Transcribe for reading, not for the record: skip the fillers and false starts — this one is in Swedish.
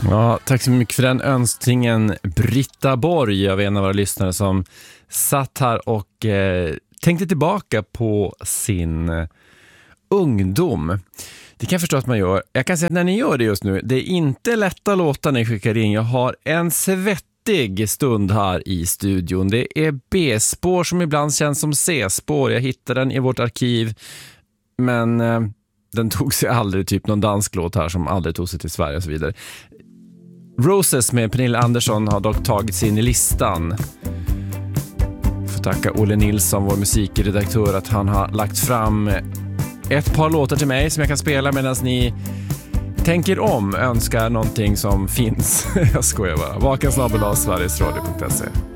Ja, tack så mycket för den önskningen, Britta Borg. Jag var en av våra lyssnare som satt här och tänkte tillbaka på sin ungdom. Det kan jag förstå att man gör. Jag kan säga att när ni gör det just nu, det är inte lätta låtar ni skickar in. Jag har en svettig stund här i studion. Det är B-spår som ibland känns som C-spår. Jag hittade den i vårt arkiv, men den tog sig aldrig, typ någon dansk låt här som aldrig tog sig till Sverige och så vidare. Roses med Pernilla Andersson har dock tagit sig in i listan. Får tacka Olle Nilsson, vår musikredaktör, att han har lagt fram ett par låtar till mig som jag kan spela medan ni tänker om, önskar någonting som finns. Jag skojar bara. Vakensnabelag, sverigesradio.se.